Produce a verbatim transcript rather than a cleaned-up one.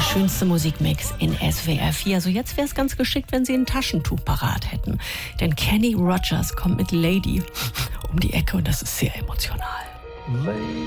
schönste Musikmix in S W R vier. Also jetzt wäre es ganz geschickt, wenn Sie ein Taschentuch parat hätten. Denn Kenny Rogers kommt mit Lady um die Ecke und das ist sehr emotional.